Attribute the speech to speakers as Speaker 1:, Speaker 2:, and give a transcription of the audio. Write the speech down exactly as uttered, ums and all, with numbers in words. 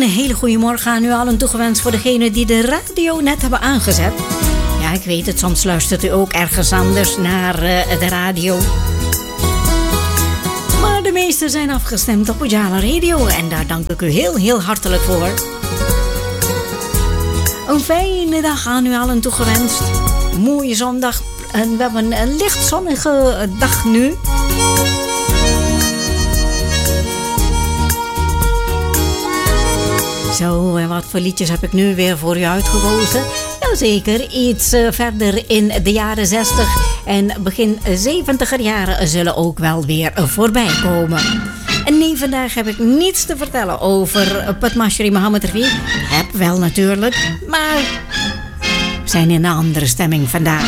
Speaker 1: hele goede morgen aan u allen toegewenst voor degenen die de radio net hebben aangezet. Ja, ik weet het, soms luistert u ook ergens anders naar uh, de radio. Maar de meesten zijn afgestemd op Ujala Radio en daar dank ik u heel, heel hartelijk voor. Een fijne dag aan u allen toegewenst. Een mooie zondag en we hebben een licht zonnige dag nu. Zo, en wat voor liedjes heb ik nu weer voor u uitgekozen? Jazeker, iets uh, verder in de jaren zestig en begin zeventiger jaren zullen ook wel weer uh, voorbij komen. En nee, vandaag heb ik niets te vertellen over Padmashree Mohammed Rafi. Heb wel natuurlijk, maar we zijn in een andere stemming vandaag.